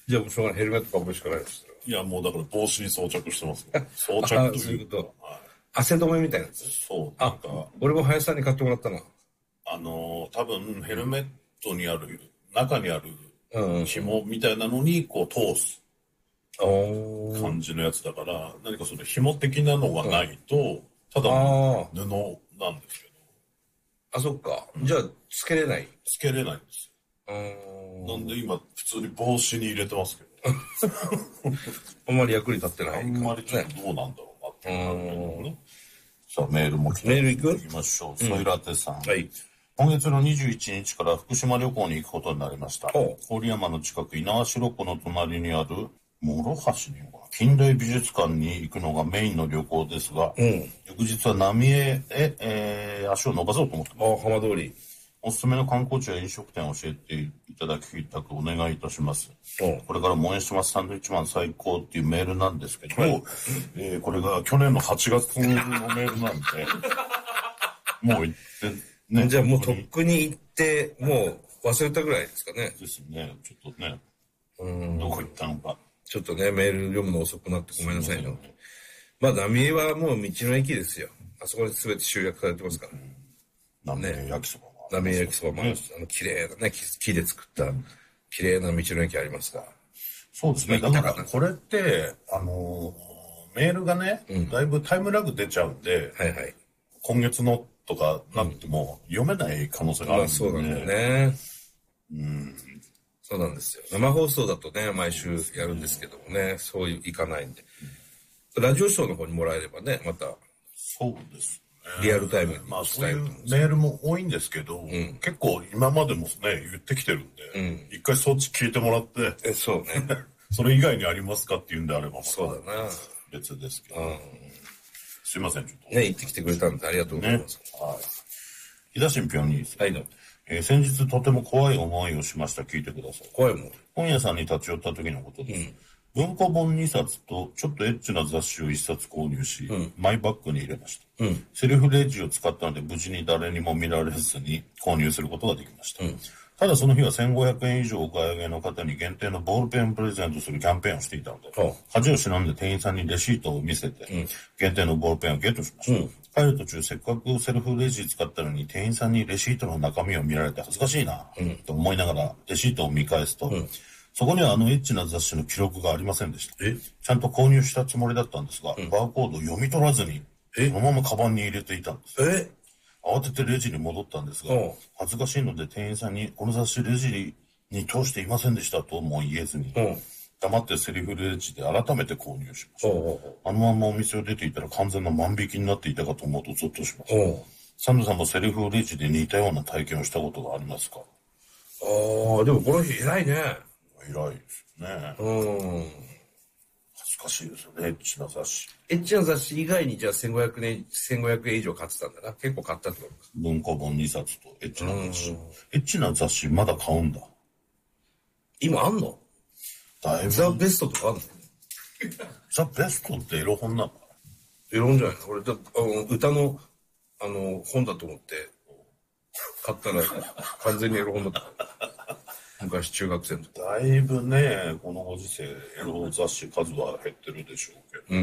じゃあもうしょうがない。ヘルメットかぶるしかないですよ。 いや、もうだから帽子に装着してますけど。装着とそういうこと。 はい、 汗止めみたいなやつ。 そう、なんか、 俺も林さんに買ってもらったな。 多分ヘルメットにある、中にあるうん。 紐みたいなのにこう通すおー。 感じのやつだから、何かその紐的なのがないと、ただの布なんですけど。 あ、そっか。じゃあ、つけれない。 つけれないんですよ。なんで今、普通に帽子に入れてますけど。 あんまり役に立ってない。 あんまりちょっとどうなんだろうなっていうね。さあ、メールも来て。 メール行きましょう。ソイラテさん。 はい。 今月の21日から福島旅行に行くことになりました。郡山の近く、猪苗代湖の隣にある、諸橋に近代美術館に行くのがメインの旅行ですが、翌日は浪江へ、足を伸ばそうと思ってます。 浜通り。 おすすめの観光地や飲食店を教えていただきたくお願いいたします。これからも応援してます。サンドウィッチマン最高っていうメールなんですけど、これが去年の8月のメールなんで、もう行ってね。 じゃあもうとっくに行って、もう忘れたぐらいですかね。 ですね。ちょっとね、どこ行ったのか。 ちょっとね、メール読むの遅くなってごめんなさいね。まあ、浪江はもう道の駅ですよ。あそこに全て集約されてますから。 浪江焼きそばも。 浪江焼きそばもあるし、綺麗なね、木で作った綺麗な道の駅ありますから。 そうですね。だからこれって、メールがね、だいぶタイムラグ出ちゃうんで、今月のとかなっても読めない可能性があるんで、 そうなんだよね。そうなんですよ。生放送だとね、毎週やるんですけどもね、そういかないんで。ラジオショーの方にもらえればね、また。 そうですね。 リアルタイムに。 まあそういうメールも多いんですけど、結構今までもね、言ってきてるんで、一回そっち聞いてもらって、 そうね。 それ以外にありますかっていうんであれば、 そうだな。 別ですけど。すいません、ちょっと。 ね、言ってきてくれたんでありがとうございます。 はい。井田新平に、 はい、どうも。 先日とても怖い思いをしました。聞いてください。 怖いもん。 本屋さんに立ち寄った時のことです。文庫本2冊とちょっとエッチな雑誌を1冊購入し、マイバッグに入れました。セルフレジを使ったので無事に誰にも見られずに購入することができました。ただその日は1500円以上お買い上げの方に限定のボールペンプレゼントするキャンペーンをしていたので、恥を忍んで店員さんにレシートを見せて、限定のボールペンをゲットしました。帰る途中、せっかくセルフレジ使ったのに店員さんにレシートの中身を見られて恥ずかしいな、と思いながらレシートを見返すと、そこにはエッチな雑誌の記録がありませんでした。ちゃんと購入したつもりだったんですが、バーコードを読み取らずに、そのままカバンに入れていたんです。慌ててレジに戻ったんですが、恥ずかしいので店員さんにこの雑誌レジに通していませんでしたとも言えずに、黙ってセリフレジで改めて購入しました。あのままお店を出ていたら完全な万引きになっていたかと思うとゾッとしました。サンドさんもセリフレジで似たような体験をしたことがありますか？ でもこの日偉いね。 偉いですね。恥ずかしいですよね、エッチな雑誌。 エッチな雑誌以外にじゃあ1500円以上買ってたんだな。結構買ったってことか。 文庫本2冊とエッチな雑誌。エッチな雑誌まだ買うんだ。 今あんの？ だいぶ。 ザ・ベストとかあんの？ ザ・ベストってエロ本なの？ エロ本じゃないの？俺歌の本だと思って買ったら完全にエロ本だった。昔中学生の時。 だいぶね、このご時世エロ雑誌数は減ってるでしょうけ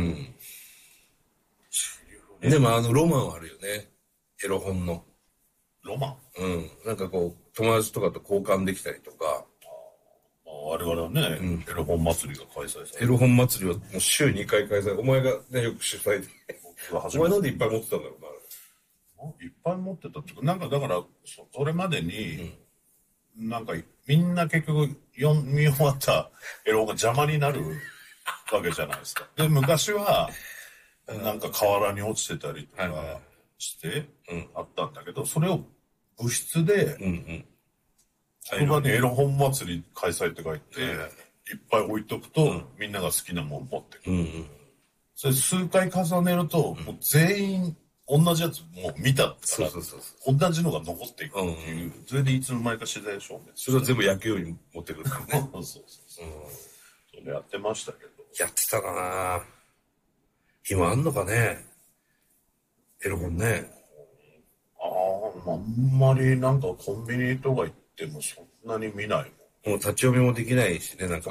ど。 でもロマンはあるよね。エロ本の。 ロマン？ なんかこう友達とかと交換できたりとか。 我々はね、エロ本祭りが開催されて。 エロ本祭りはもう週2回開催。お前がね、よく主催で。お前なんでいっぱい持ってたんだろうな。 いっぱい持ってたっていうか、なんかだから、それまでに、なんかみんな結局読み終わったエロが邪魔になるわけじゃないですか。で、昔は、なんか河原に落ちてたりとかして、あったんだけど、それを部室で、職場にエロ本祭り開催って書いて、いっぱい置いとくと、みんなが好きなもん持ってくる。それ数回重ねると、もう全員同じやつもう見たから同じのが残っていくっていう、それでいつの間にか自然証明。 それは全部野球に持ってくるからね。 そう。それやってましたけど。 やってたかな。今あんのかね、エロ本ね。 あんまりなんかコンビニとか行ってもそんなに見ないもん。 もう立ち読みもできないしね、なんか